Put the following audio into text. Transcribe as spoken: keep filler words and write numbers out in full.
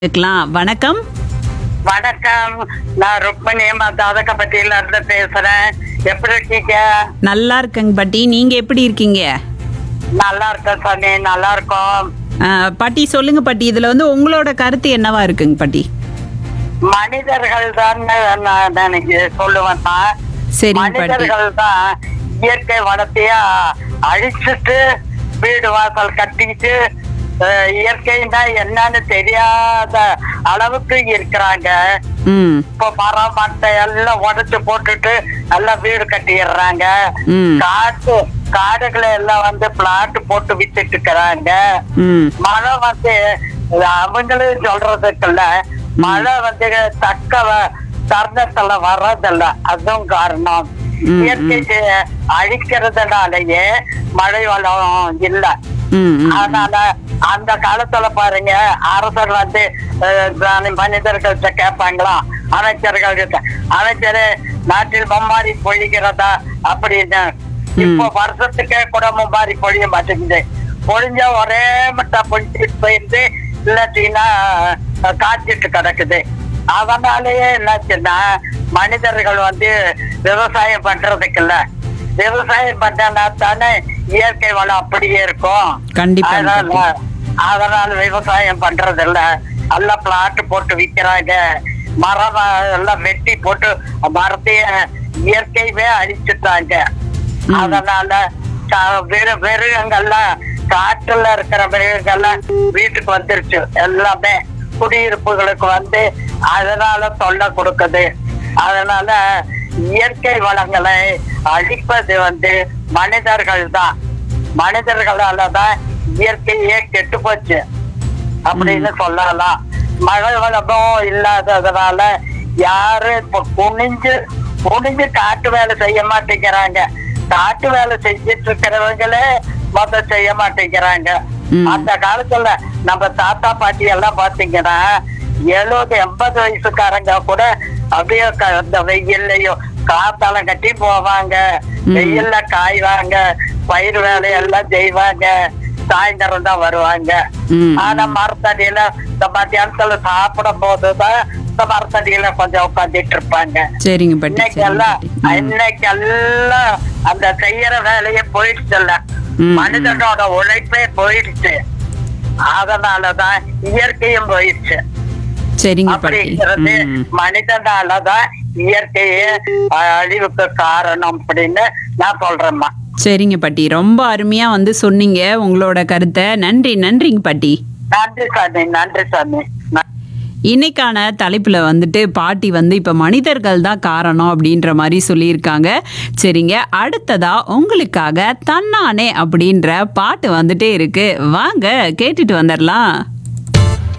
இருக்கலாம். வணக்கம். வணக்கம். நான் ருக்மணி தாதகப்பட்டியில இருந்து பேசுறேன். எப்படி இருக்கீங்க? நல்லா இருக்கேங்க பாட்டி. நீங்க எப்படி இருக்கீங்க? நல்லா இருக்கேன் சாமி, நல்லா இருக்கோம். ஆ, பாட்டி சொல்லுங்க பாட்டி. இதுல வந்து உங்களோட கருத்து என்னவா இருக்குங்க பாட்டி? மனிதர்கள் தான் நான் நினைக்க சொல்லுவேன் தான். சரிங்க பாட்டி. மனிதர்கள் தான் இயற்கை வளத்தைய அழிச்சிட்டு வீடு வாசல் கட்டிக்கிட்டு அஹ், இயற்கைன்னா என்னன்னு தெரியாத அளவுக்கு இருக்கிறாங்க. ம் இப்போ மரம் மட்டை எல்லாம் உடைச்சு போட்டுட்டு எல்லாம் வீடு கட்டிடுறாங்க. ம் காட்டு காடுகளை எல்லாம் வந்து பிளாட் போட்டு வித்துட்டு இருக்கிறாங்க. ம் மழை வந்து அவங்களும் சொல்றதுக்குல்ல, மழை வந்து தக்க வ- தருணத்துல வர்றதில்ல. அதுவும் காரணம். ம், ம். இயற்கைக்கு அழிக்கிறதுனாலயே மழை வளம் இல்ல. ம் ம் அதனால அந்த காலத்துல பாருங்க, அரசர் வந்து அஹ், மனிதர்கள்ட்ட கேட்பாங்களா, அமைச்சர்கள் கிட்ட, அமைச்சர் நாட்டில் மும்மாரி பொழிகிறதா அப்படின்னு. இப்போ வருஷத்துக்கே கூட மும்மாரி பொழிய மாட்டேங்குது. பொழிஞ்சா ஒரே மட்டா பொழிச்சிட்டு போயிருந்து, இல்லாட்டின்னா அஹ், காய்ச்சிட்டு கிடக்குது. அதனாலயே என்னாச்சுன்னா மனிதர்கள் வந்து விவசாயம் பண்றதுக்குல்ல, விவசாயம் பண்ணா தானே இயற்கை வளம் அப்படியே இருக்கும். கண்டிப்பா அதனால பாட்டி. அதனால விவசாயம் பண்றது இல்ல. எல்லாம் பிளாட் போட்டு விக்கிறாங்க. மரம் எல்லாம் வெட்டி போட்டு மரத்தைய இயற்கையவே அழிச்சுட்டாங்க. அதனால க- மிரு மிருகங்கள்லாம், காட்டுல இருக்கிற மிருகங்கள்லாம் வீட்டுக்கு வந்துருச்சு. எல்லாமே குடியிருப்புகளுக்கு வந்து அதனால தொல்லை கொடுக்குது. அதனால இயற்கை வளங்களை அழிப்பது வந்து மனிதர்கள் தான். மனிதர்களால தான் இயற்கையே கெட்டு போச்சு அப்படின்னு சொல்லலாம். மழை வளமும் இல்லாததுனால யாரு இப்ப குனிஞ்சு குனிஞ்சு காட்டு வேலை செய்ய மாட்டேங்கிறாங்க. காட்டு வேலை செஞ்சிட்டு இருக்கிறவங்களே மொத்த செய்ய மாட்டேங்கிறாங்க. ம். அந்த காலத்துல நம்ம தாத்தா பாட்டி எல்லாம் பாத்தீங்கன்னா எழுபது எண்பது வயசுக்காரங்க கூட அப்படியே க- இந்த வெயில்லையும் காத்தாலம் கட்டி போவாங்க. ம். வெயில்ல காய்வாங்க, பயிர் வேலையெல்லாம் செய்வாங்க, சாயந்தரம் தான் வருவாங்க. ம். ஆனா மரத்தடியில இந்த மத்தியானத்துல சாப்பிடும் போதுதான் இந்த மரத்தடியில கொஞ்சம் உட்காந்துட்டு இருப்பாங்க. சரிங்க பாட்டி. இன்னைக்கு சரிங்க எல்லாம் பாட்டி. ம். இன்னைக்கு எல்லாம் அந்த செய்யற வேலையே போயிடுச்சு இல்ல. ம், மனிதனோட உழைப்பே போயிடுச்சு. அதனாலதான் இயற்கையும் போயிடுச்சு. சரிங்க பாட்டி. அப்படிங்கிறது ம் மனிதனாலதான் இயற்கையே அஹ், அழிவுக்கு காரணம் அப்படின்னு நான் சொல்றேம்மா. சரிங்க பாட்டி. ரொம்ப அருமையா வந்து சொன்னீங்க உங்களோட கருத்தை. நன்றி நன்றிங்க பாட்டி. நன்றி சாமி, நன்றி சாமி. ந- இன்னைக்கான தலைப்புல வந்துட்டு பாட்டி வந்து இப்ப மனிதர்கள் தான் காரணம் அப்படின்ற மாதிரி சொல்லியிருக்காங்க. சரிங்க, அடுத்ததா உங்களுக்காக தன்னானே அப்படின்ற பாட்டு வந்துட்டே இருக்கு. வாங்க கேட்டுட்டு வந்துடலாம்.